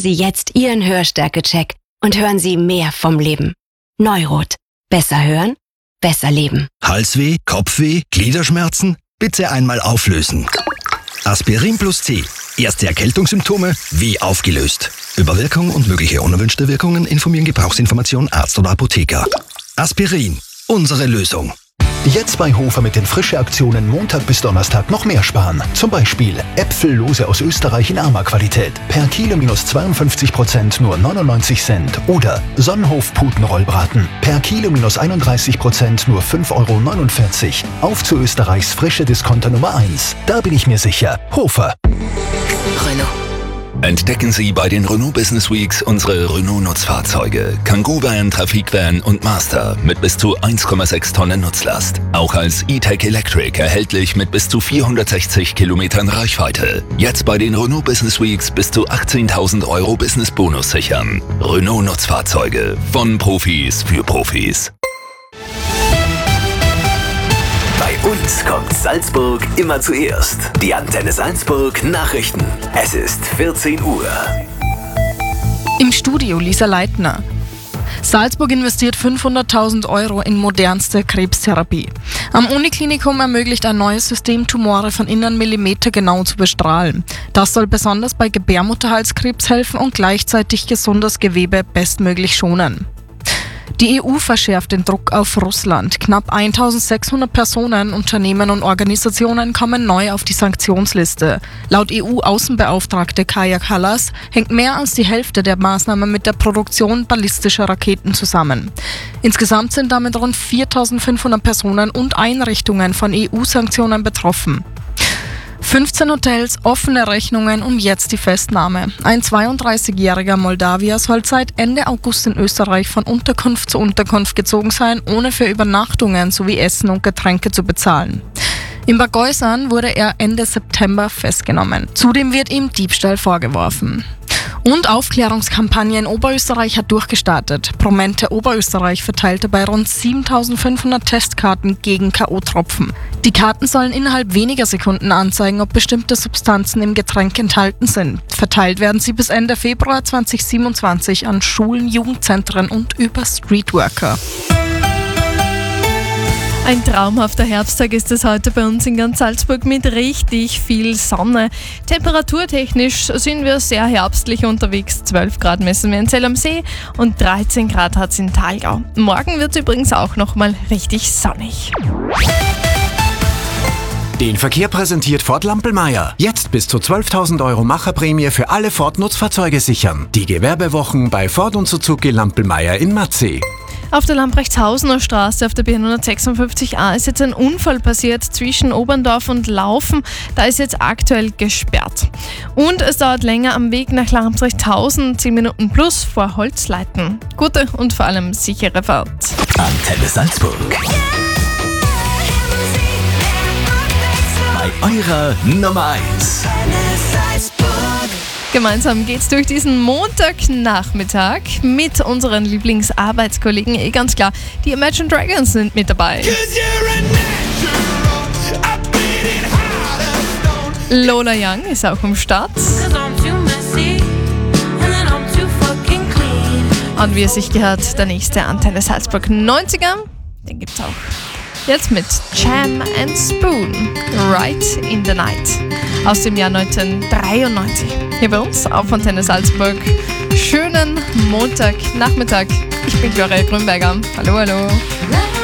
Sie jetzt Ihren Hörstärke-Check und hören Sie mehr vom Leben. Neurot. Besser hören, besser leben. Halsweh, Kopfweh, Gliederschmerzen? Bitte einmal auflösen. Aspirin plus C. Erste Erkältungssymptome wie aufgelöst. Über Wirkung und mögliche unerwünschte Wirkungen informieren Gebrauchsinformation Arzt oder Apotheker. Aspirin. Unsere Lösung. Jetzt bei Hofer mit den Frische-Aktionen Montag bis Donnerstag noch mehr sparen. Zum Beispiel Äpfellose aus Österreich in Arma-Qualität. Per Kilo minus 52% nur 99 Cent. Oder Sonnenhof-Putenrollbraten. Per Kilo minus 31% nur 5,49 €. Auf zu Österreichs frische Discounter Nummer 1. Da bin ich mir sicher. Hofer. Renault. Entdecken Sie bei den Renault Business Weeks unsere Renault-Nutzfahrzeuge. Kangoo-Van, Trafikvan und Master mit bis zu 1,6 Tonnen Nutzlast. Auch als E-Tech Electric erhältlich mit bis zu 460 Kilometern Reichweite. Jetzt bei den Renault Business Weeks bis zu 18.000 € Business-Bonus sichern. Renault-Nutzfahrzeuge. Von Profis für Profis. Bei uns kommt Salzburg immer zuerst. Die Antenne Salzburg Nachrichten. Es ist 14 Uhr. Im Studio Lisa Leitner. Salzburg investiert 500.000 € in modernste Krebstherapie. Am Uniklinikum ermöglicht ein neues System, Tumore von innen millimetergenau zu bestrahlen. Das soll besonders bei Gebärmutterhalskrebs helfen und gleichzeitig gesundes Gewebe bestmöglich schonen. Die EU verschärft den Druck auf Russland. Knapp 1.600 Personen, Unternehmen und Organisationen kommen neu auf die Sanktionsliste. Laut EU-Außenbeauftragte Kaja Kallas hängt mehr als die Hälfte der Maßnahmen mit der Produktion ballistischer Raketen zusammen. Insgesamt sind damit rund 4.500 Personen und Einrichtungen von EU-Sanktionen betroffen. 15 Hotels, offene Rechnungen und jetzt die Festnahme. Ein 32-jähriger Moldawier soll seit Ende August in Österreich von Unterkunft zu Unterkunft gezogen sein, ohne für Übernachtungen sowie Essen und Getränke zu bezahlen. In Bargeusan wurde er Ende September festgenommen. Zudem wird ihm Diebstahl vorgeworfen. Und Aufklärungskampagne in Oberösterreich hat durchgestartet. Promente Oberösterreich verteilte bei rund 7.500 Testkarten gegen K.O.-Tropfen. Die Karten sollen innerhalb weniger Sekunden anzeigen, ob bestimmte Substanzen im Getränk enthalten sind. Verteilt werden sie bis Ende Februar 2027 an Schulen, Jugendzentren und über Streetworker. Ein traumhafter Herbsttag ist es heute bei uns in ganz Salzburg mit richtig viel Sonne. Temperaturtechnisch sind wir sehr herbstlich unterwegs. 12 Grad messen wir in Zell am See und 13 Grad hat es in Thalgau. Morgen wird es übrigens auch nochmal richtig sonnig. Den Verkehr präsentiert Ford Lampelmeier. Jetzt bis zu 12.000 € Macherprämie für alle Ford-Nutzfahrzeuge sichern. Die Gewerbewochen bei Ford und Suzuki Lampelmeier in Matzee. Auf der Lamprechtshausener Straße auf der B156a ist jetzt ein Unfall passiert zwischen Oberndorf und Laufen. Da ist jetzt aktuell gesperrt. Und es dauert länger am Weg nach Lamprechtshausen, 10 Minuten plus vor Holzleiten. Gute und vor allem sichere Fahrt. Antenne Salzburg. Bei eurer Nummer 1. Gemeinsam geht's durch diesen Montagnachmittag mit unseren Lieblingsarbeitskollegen. Ganz klar, die Imagine Dragons sind mit dabei. Lola Young ist auch am Start. Und wie es sich gehört, der nächste Antenne Salzburg 90er, den gibt's auch. Jetzt mit Jam and Spoon, Right in the Night, aus dem Jahr 1993. Hier bei uns auf Antenne Salzburg. Schönen Montagnachmittag. Ich bin Gloria Grünberger. Hallo, hallo.